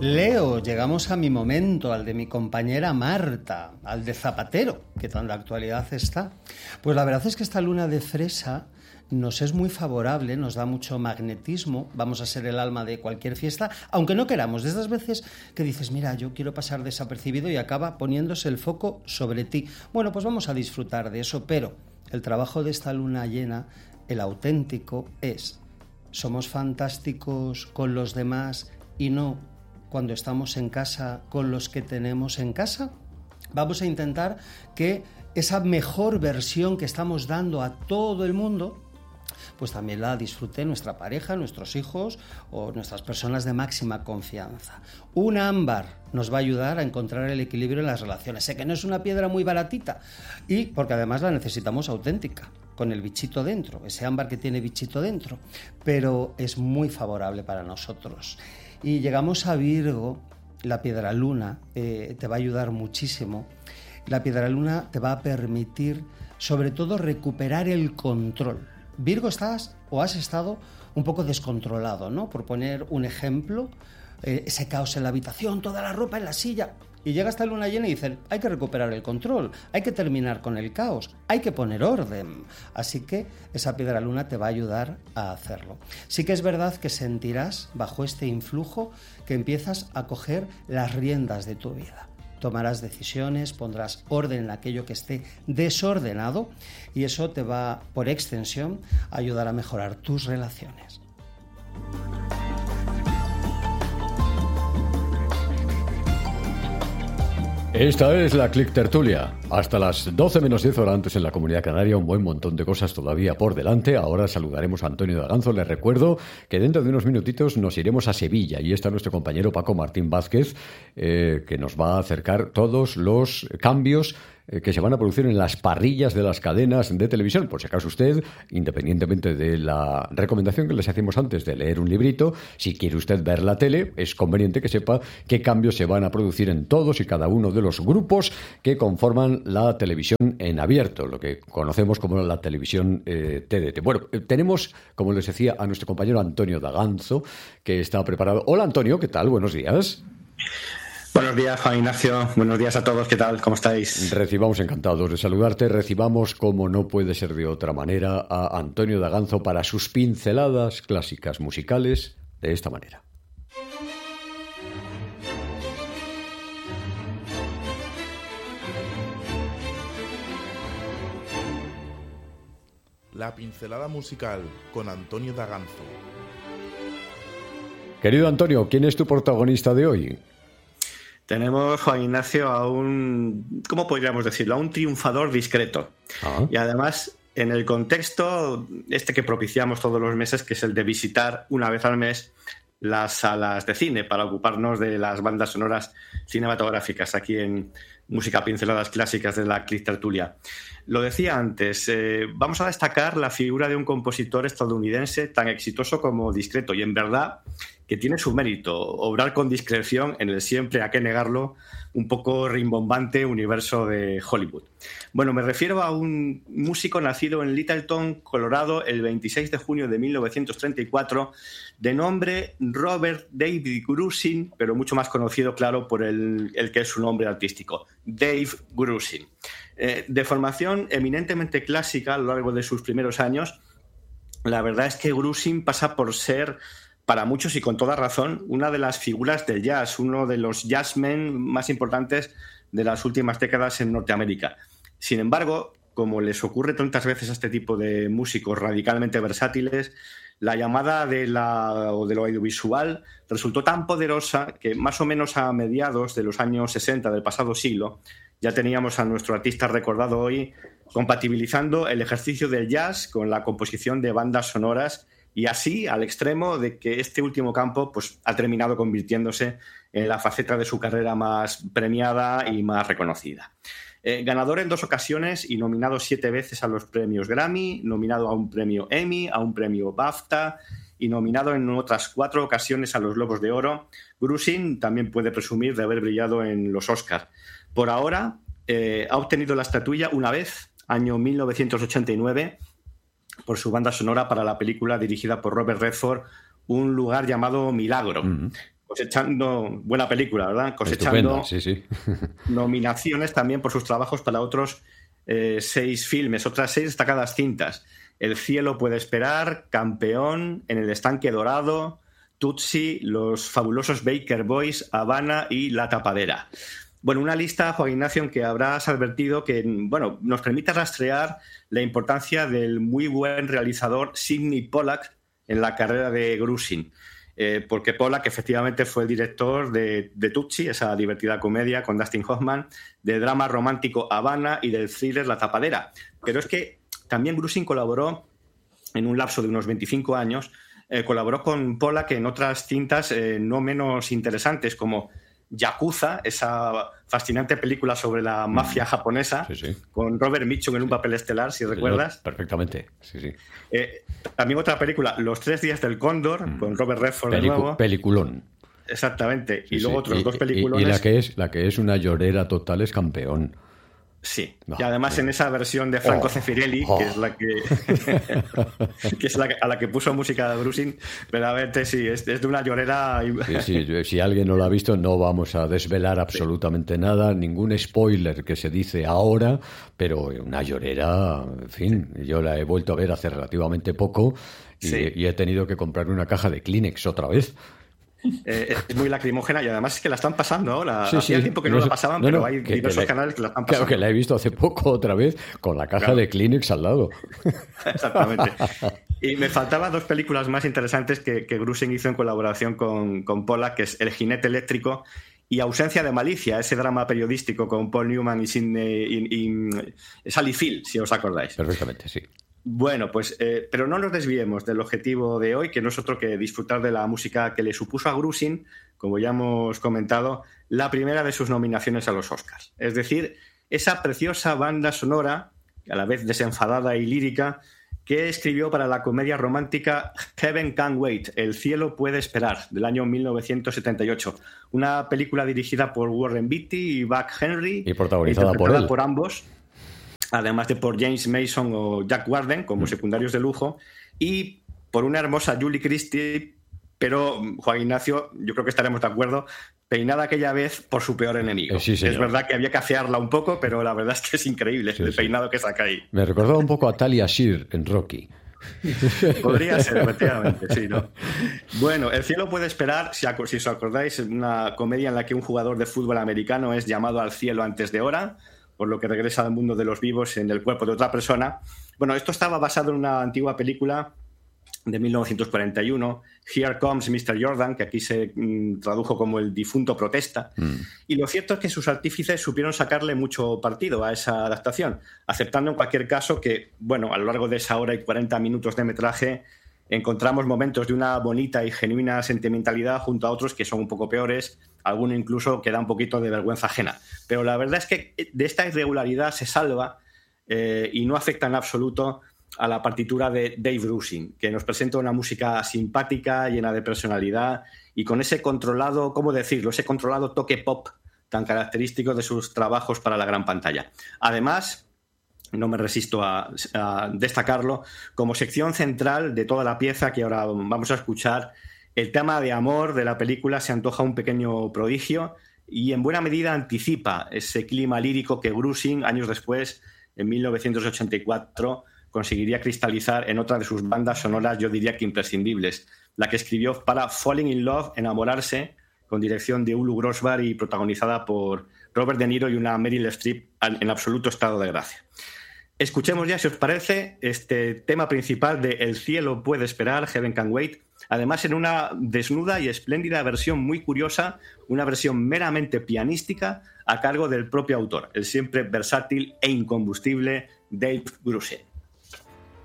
Leo, llegamos a mi momento, al de mi compañera Marta, al de Zapatero, que tan de actualidad está. Pues la verdad es que esta luna de fresa nos es muy favorable, nos da mucho magnetismo, vamos a ser el alma de cualquier fiesta, aunque no queramos, de esas veces que dices, mira, yo quiero pasar desapercibido y acaba poniéndose el foco sobre ti. Bueno, pues vamos a disfrutar de eso, pero el trabajo de esta luna llena, el auténtico, es, somos fantásticos con los demás y no cuando estamos en casa con los que tenemos en casa. Vamos a intentar que esa mejor versión que estamos dando a todo el mundo, pues también la disfrute nuestra pareja, nuestros hijos o nuestras personas de máxima confianza. Un ámbar nos va a ayudar a encontrar el equilibrio en las relaciones. Sé que no es una piedra muy baratita, y porque además la necesitamos auténtica, con el bichito dentro, ese ámbar que tiene bichito dentro, pero es muy favorable para nosotros. Y llegamos a Virgo, la piedra luna te va a ayudar muchísimo. La piedra luna te va a permitir, sobre todo, recuperar el control. Virgo, estás o has estado un poco descontrolado, ¿no? Por poner un ejemplo, ese caos en la habitación, toda la ropa en la silla. Y llega esta luna llena y dicen, hay que recuperar el control, hay que terminar con el caos, hay que poner orden. Así que esa piedra luna te va a ayudar a hacerlo. Sí que es verdad que sentirás, bajo este influjo, que empiezas a coger las riendas de tu vida. Tomarás decisiones, pondrás orden en aquello que esté desordenado y eso te va, por extensión, a ayudar a mejorar tus relaciones. Esta es la Click Tertulia. Hasta las 12 menos 10 horas antes en la Comunidad Canaria, un buen montón de cosas todavía por delante. Ahora saludaremos a Antonio Daganzo. Les recuerdo que dentro de unos minutitos nos iremos a Sevilla y está nuestro compañero Paco Martín Vázquez, que nos va a acercar todos los cambios que se van a producir en las parrillas de las cadenas de televisión. Por si acaso usted, independientemente de la recomendación que les hacemos antes de leer un librito, si quiere usted ver la tele, es conveniente que sepa qué cambios se van a producir en todos y cada uno de los grupos que conforman la televisión en abierto, lo que conocemos como la televisión TDT. Bueno, tenemos, como les decía, a nuestro compañero Antonio Daganzo, que está preparado. Hola Antonio, ¿qué tal? Buenos días. Buenos días, Juan Ignacio. Buenos días a todos. ¿Qué tal? ¿Cómo estáis? Recibamos, encantados de saludarte. Recibamos, como no puede ser de otra manera, a Antonio Daganzo para sus pinceladas clásicas musicales de esta manera. La pincelada musical con Antonio Daganzo. Querido Antonio, ¿quién es tu protagonista de hoy? Tenemos, Juan Ignacio, a un, ¿cómo podríamos decirlo? A un triunfador discreto. Y además, en el contexto que propiciamos todos los meses, que es el de visitar una vez al mes las salas de cine para ocuparnos de las bandas sonoras cinematográficas aquí en Música Pinceladas Clásicas de la Click Tertulia. Lo decía antes, vamos a destacar la figura de un compositor estadounidense tan exitoso como discreto, y en verdad que tiene su mérito, obrar con discreción en el siempre, a qué negarlo, un poco rimbombante universo de Hollywood. Bueno, me refiero a un músico nacido en Littleton, Colorado, el 26 de junio de 1934, de nombre Robert David Grusin, pero mucho más conocido, claro, por el que es su nombre artístico, Dave Grusin. De formación eminentemente clásica a lo largo de sus primeros años, la verdad es que Grusin pasa por ser, para muchos y con toda razón, una de las figuras del jazz, uno de los jazzmen más importantes de las últimas décadas en Norteamérica. Sin embargo, como les ocurre tantas veces a este tipo de músicos radicalmente versátiles, la llamada de lo audiovisual resultó tan poderosa que más o menos a mediados de los años 60 del pasado siglo ya teníamos a nuestro artista recordado hoy compatibilizando el ejercicio del jazz con la composición de bandas sonoras, y así al extremo de que este último campo pues, ha terminado convirtiéndose en la faceta de su carrera más premiada y más reconocida. Ganador en 2 ocasiones y nominado 7 veces a los premios Grammy, nominado a un premio Emmy, a un premio BAFTA y nominado en otras 4 ocasiones a los Globos de Oro, Grusin también puede presumir de haber brillado en los Oscars. Por ahora ha obtenido la estatuilla una vez, año 1989, por su banda sonora para la película dirigida por Robert Redford, Un lugar llamado Milagro, cosechando buena película, ¿verdad? Cosechando sí. nominaciones también por sus trabajos para otros 6 filmes, otras 6 destacadas cintas. El cielo puede esperar, Campeón, En el estanque dorado, Tutsi, Los fabulosos Baker Boys, Habana y La tapadera. Bueno, una lista, Juan Ignacio, en que habrás advertido que, bueno, nos permite rastrear la importancia del muy buen realizador Sidney Pollack en la carrera de Grusin. Porque Pollack efectivamente fue el director de Tutsi, esa divertida comedia con Dustin Hoffman, del drama romántico Habana y del thriller La tapadera. Pero es que también Grusin colaboró en un lapso de unos 25 años, colaboró con Pollack en otras cintas no menos interesantes, como Yakuza, esa fascinante película sobre la mafia japonesa, con Robert Mitchum en un papel estelar, si recuerdas. Perfectamente, sí. También otra película, Los 3 días del cóndor, con Robert Redford de nuevo. Peliculón. Exactamente. Y luego otros 2 peliculones. Y la que es una llorera total es Campeón. Sí, y además en esa versión de Franco Zeffirelli, que es la que a la que puso música de Grusin, verdaderamente sí, es de una llorera. Sí, si alguien no lo ha visto, no vamos a desvelar absolutamente nada, ningún spoiler que se dice ahora, pero una llorera, en fin, yo la he vuelto a ver hace relativamente poco y he tenido que comprar una caja de Kleenex otra vez. Es muy lacrimógena y además es que la están pasando ahora. Hacía tiempo que no la pasaban, pero hay diversos canales que la están pasando. Claro que la he visto hace poco otra vez con la caja de Kleenex al lado. Exactamente. Y me faltaban 2 películas más interesantes que Grusin hizo en colaboración con Pollack, que es El jinete eléctrico y Ausencia de malicia, ese drama periodístico con Paul Newman y Sally Field, si os acordáis. Perfectamente, sí. Bueno, pues, pero no nos desviemos del objetivo de hoy, que no es otro que disfrutar de la música que le supuso a Grusin, como ya hemos comentado, la primera de sus nominaciones a los Oscars. Es decir, esa preciosa banda sonora, a la vez desenfadada y lírica, que escribió para la comedia romántica Heaven Can't Wait, El cielo puede esperar, del año 1978. Una película dirigida por Warren Beatty y Buck Henry. Y protagonizada por él. Por ambos. Además de por James Mason o Jack Warden como secundarios de lujo, y por una hermosa Julie Christie, pero Juan Ignacio, yo creo que estaremos de acuerdo, peinada aquella vez por su peor enemigo. Es verdad que había que afearla un poco, pero la verdad es que es increíble el peinado que saca ahí. Me recordaba un poco a Talia Shire en Rocky. Podría ser, efectivamente, sí, ¿no? Bueno, El cielo puede esperar, si os acordáis, es una comedia en la que un jugador de fútbol americano es llamado al cielo antes de hora, por lo que regresa al mundo de los vivos en el cuerpo de otra persona. Bueno, esto estaba basado en una antigua película de 1941, Here Comes Mr. Jordan, que aquí se tradujo como El difunto protesta. Y lo cierto es que sus artífices supieron sacarle mucho partido a esa adaptación, aceptando en cualquier caso que, bueno, a lo largo de esa hora y 40 minutos de metraje encontramos momentos de una bonita y genuina sentimentalidad junto a otros que son un poco peores, alguno incluso que da un poquito de vergüenza ajena. Pero la verdad es que de esta irregularidad se salva y no afecta en absoluto a la partitura de Dave Grusin, que nos presenta una música simpática, llena de personalidad y con ese controlado, ¿cómo decirlo?, ese controlado toque pop tan característico de sus trabajos para la gran pantalla. Además, no me resisto a destacarlo, como sección central de toda la pieza que ahora vamos a escuchar, el tema de amor de la película se antoja un pequeño prodigio y en buena medida anticipa ese clima lírico que Grusin, años después, en 1984, conseguiría cristalizar en otra de sus bandas sonoras, yo diría que imprescindibles, la que escribió para Falling in Love, Enamorarse, con dirección de Ulu Grosbar y protagonizada por Robert De Niro y una Meryl Streep en absoluto estado de gracia. Escuchemos ya, si os parece, este tema principal de El cielo puede esperar, Heaven Can't Wait, además en una desnuda y espléndida versión muy curiosa, una versión meramente pianística a cargo del propio autor, el siempre versátil e incombustible Dave Grusin.